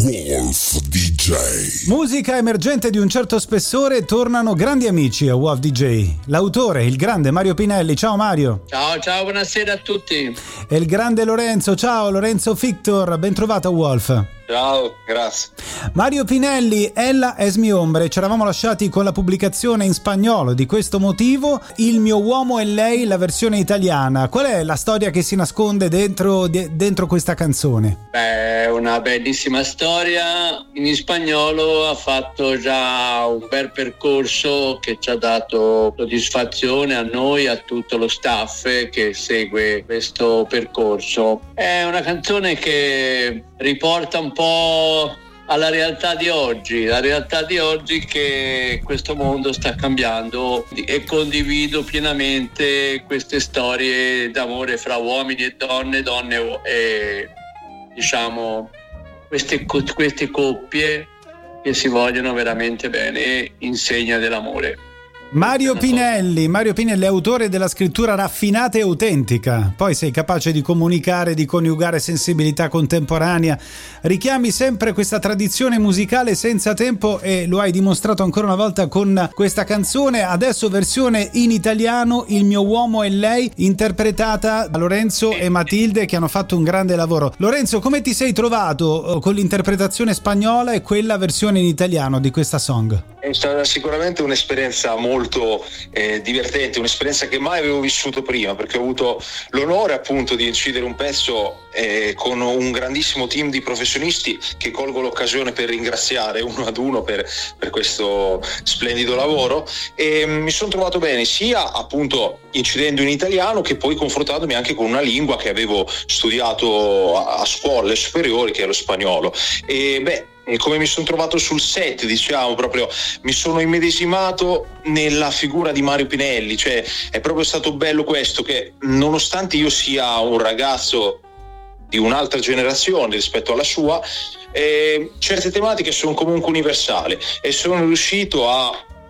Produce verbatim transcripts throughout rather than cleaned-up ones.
Wolf D J. Musica emergente di un certo spessore, tornano grandi amici a Wolf D J. L'autore, il grande Mario Pinelli. Ciao Mario. Ciao, ciao, buonasera a tutti. E il grande Lorenzo. Ciao Lorenzo Victor, ben trovato a Wolf. Ciao, grazie. Mario Pinelli, Ella es mi ombre. Ci eravamo lasciati con la pubblicazione in spagnolo di questo motivo. Il mio uomo e lei, la versione italiana. Qual è la storia che si nasconde dentro, dentro questa canzone? Beh, è una bellissima storia. In spagnolo ha fatto già un bel percorso che ci ha dato soddisfazione a noi, a tutto lo staff che segue questo percorso. È una canzone che riporta un po' alla realtà di oggi, la realtà di oggi che questo mondo sta cambiando, e condivido pienamente queste storie d'amore fra uomini e donne, donne e diciamo queste, queste coppie che si vogliono veramente bene, insegna dell'amore. Mario Pinelli, Mario Pinelli è autore della scrittura raffinata e autentica, poi sei capace di comunicare, di coniugare sensibilità contemporanea, richiami sempre questa tradizione musicale senza tempo e lo hai dimostrato ancora una volta con questa canzone, adesso versione in italiano, Il mio uomo e lei, interpretata da Lorenzo e Matilde che hanno fatto un grande lavoro. Lorenzo, come ti sei trovato con l'interpretazione spagnola e quella versione in italiano di questa song? È stata sicuramente un'esperienza molto eh, divertente, un'esperienza che mai avevo vissuto prima, perché ho avuto l'onore appunto di incidere un pezzo eh, con un grandissimo team di professionisti che colgo l'occasione per ringraziare uno ad uno per, per questo splendido lavoro, e mi sono trovato bene sia appunto incidendo in italiano che poi confrontandomi anche con una lingua che avevo studiato a, a scuola, alle superiori, che è lo spagnolo. E beh, e come mi sono trovato sul set, diciamo, proprio mi sono immedesimato nella figura di Mario Pinelli, cioè è proprio stato bello questo, che nonostante io sia un ragazzo di un'altra generazione rispetto alla sua, eh, certe tematiche sono comunque universali e sono riuscito a,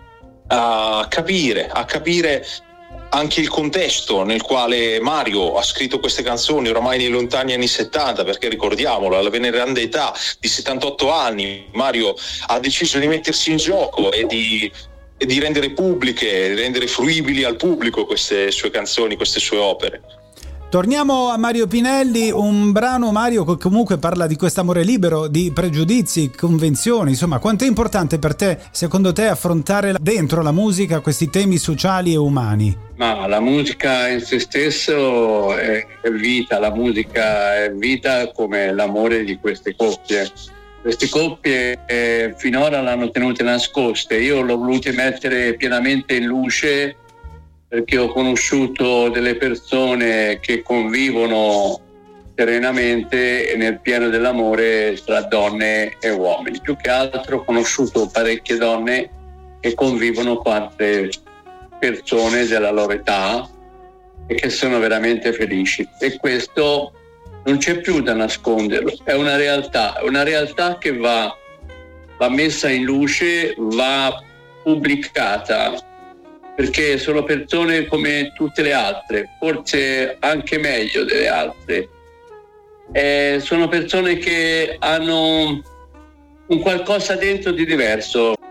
a capire, a capire anche il contesto nel quale Mario ha scritto queste canzoni oramai nei lontani anni settanta, perché ricordiamolo, alla veneranda età di settantotto anni Mario ha deciso di mettersi in gioco e di, e di rendere pubbliche, di rendere fruibili al pubblico queste sue canzoni, queste sue opere. Torniamo a Mario Pinelli, un brano, Mario, che comunque parla di questo amore libero, di pregiudizi, convenzioni, insomma, quanto è importante per te, secondo te, affrontare dentro la musica questi temi sociali e umani? Ma la musica in se stesso è, è vita, la musica è vita come l'amore di queste coppie. Queste coppie eh, finora l'hanno tenute nascoste, io l'ho volute mettere pienamente in luce perché ho conosciuto delle persone che convivono serenamente e nel pieno dell'amore tra donne e uomini. Più che altro ho conosciuto parecchie donne che convivono con altre persone della loro età e che sono veramente felici. E questo non c'è più da nasconderlo, è una realtà, è una realtà che va, va messa in luce, va pubblicata, perché sono persone come tutte le altre, forse anche meglio delle altre. Eh, sono persone che hanno un qualcosa dentro di diverso.